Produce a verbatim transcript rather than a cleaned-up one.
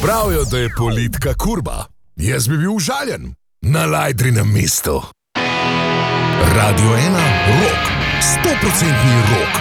Pravijo, da je politika kurba. Jaz bi bil užaljen. Na Lajdrinem mestu. Radio ena, rock. Sto procentni rock.